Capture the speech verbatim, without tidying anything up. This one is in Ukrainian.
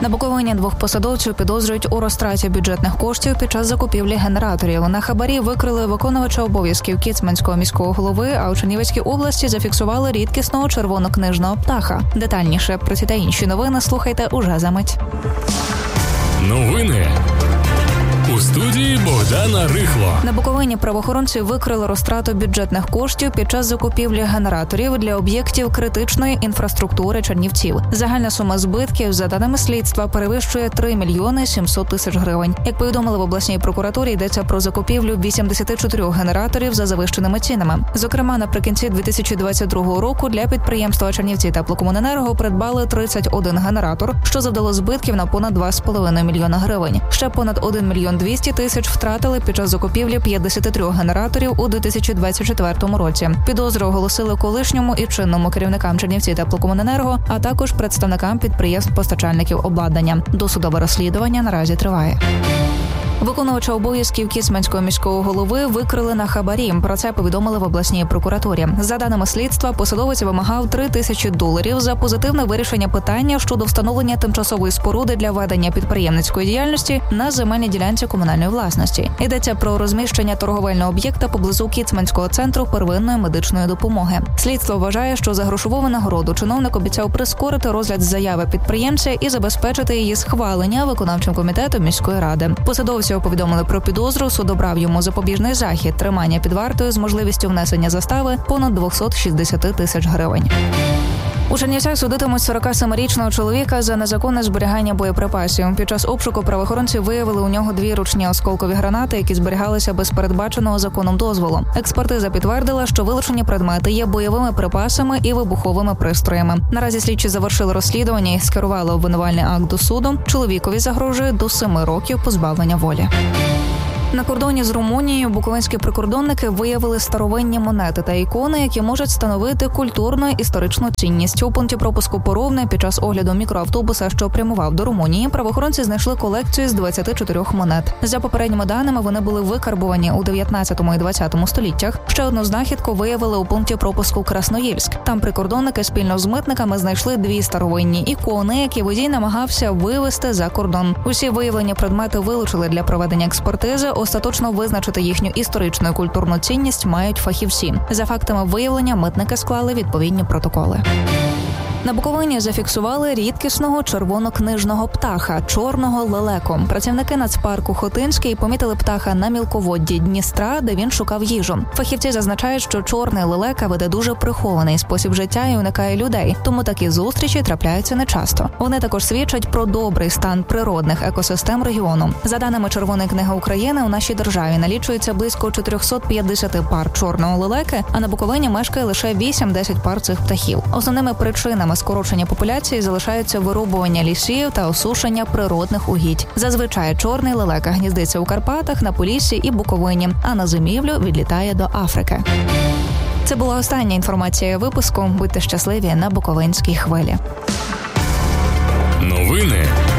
На Буковині двох посадовців підозрюють у розтраті бюджетних коштів під час закупівлі генераторів. На хабарі викрили виконувача обов'язків Кіцманського міського голови, а у Чернівецькій області зафіксували рідкісного червонокнижного птаха. Детальніше про ці та інші новини слухайте уже за мить. Новини у студії Богдана Рихло. На Буковині правоохоронці викрили розтрату бюджетних коштів під час закупівлі генераторів для об'єктів критичної інфраструктури Чернівців. Загальна сума збитків, за даними слідства, перевищує три мільйони сімсот тисяч гривень. Як повідомили в обласній прокуратурі, йдеться про закупівлю вісімдесят чотири генераторів за завищеними цінами. Зокрема, наприкінці дві тисячі двадцять другого року для підприємства Чернівці теплокомуненерго придбали тридцять один генератор, що завдало збитків на понад два з половиною мільйона гривень. Ще понад один мільйон двісті тисяч втратили під час закупівлі п'ятдесят три генераторів у дві тисячі двадцять четвертому році. Підозру оголосили колишньому і чинному керівникам Чернівці теплокомуненерго, а також представникам підприємств-постачальників обладнання. Досудове розслідування наразі триває. Виконувача обов'язків Кіцманського міського голови викрили на хабарі. Про це повідомили в обласній прокуратурі. За даними слідства, посадовець вимагав три тисячі доларів за позитивне вирішення питання щодо встановлення тимчасової споруди для ведення підприємницької діяльності на земельній ділянці комунальної власності. Йдеться про розміщення торговельного об'єкта поблизу Кіцманського центру первинної медичної допомоги. Слідство вважає, що за грошову винагороду чиновник обіцяв прискорити розгляд заяви підприємця і забезпечити її схвалення виконавчим комітетом міської ради. Посадовці повідомили про підозру, суд обрав йому запобіжний захід, тримання під вартою з можливістю внесення застави понад двісті шістдесят тисяч гривень. У Чернівцях судитимуть сорокасемирічного чоловіка за незаконне зберігання боєприпасів. Під час обшуку правоохоронці виявили у нього дві ручні осколкові гранати, які зберігалися без передбаченого законом дозволу. Експертиза підтвердила, що вилучені предмети є бойовими припасами і вибуховими пристроями. Наразі слідчі завершили розслідування і скерували обвинувальний акт до суду. Чоловікові загрожує до семи років позбавлення волі. На кордоні з Румунією буковинські прикордонники виявили старовинні монети та ікони, які можуть становити культурну і історичну цінність. У пункті пропуску Поровне під час огляду мікроавтобуса, що прямував до Румунії, правоохоронці знайшли колекцію з двадцяти чотирьох монет. За попередніми даними, вони були викарбувані у дев'ятнадцятому і двадцятому століттях. Ще одну знахідку виявили у пункті пропуску Красноїльськ. Там прикордонники спільно з митниками знайшли дві старовинні ікони, які водій намагався вивезти за кордон. Усі виявлені предмети вилучили для проведення експертизи. Остаточно визначити їхню історичну і культурну цінність мають фахівці. За фактами виявлення митники склали відповідні протоколи. На Буковині зафіксували рідкісного червонокнижного птаха – чорного лелеку. Працівники нацпарку Хотинський помітили птаха на мілководді Дністра, де він шукав їжу. Фахівці зазначають, що чорний лелека веде дуже прихований спосіб життя і уникає людей, тому такі зустрічі трапляються нечасто. Вони також свідчать про добрий стан природних екосистем регіону. За даними Червоної книги України, у нашій державі налічується близько чотириста п'ятдесят пар чорного лелеки, а на Буковині мешкає лише вісім-десять пар цих птахів. Основними причинами скорочення популяції залишаються вирубування лісів та осушення природних угідь. Зазвичай чорний лелека гніздиться у Карпатах, на Поліссі і Буковині, а на зимівлю відлітає до Африки. Це була остання інформація випуску. Будьте щасливі на Буковинській хвилі. Новини